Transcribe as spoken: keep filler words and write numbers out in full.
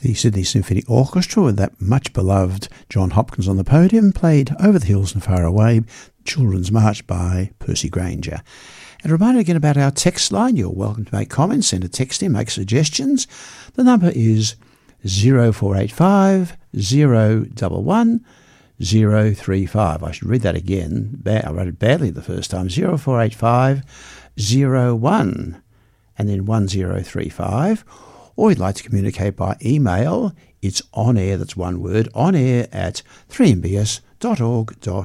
The Sydney Symphony Orchestra, with that much beloved John Hopkins on the podium, played Over the Hills and Far Away, Children's March by Percy Granger. And a reminder again about our text line. You're welcome to make comments, send a text in, make suggestions. The number is zero four eight five, zero one one, zero three five. I should read that again. I wrote it badly the first time. zero four eight five, zero one, and then one zero three five. Or you'd like to communicate by email, it's on air, that's one word, on air at three m b s dot org dot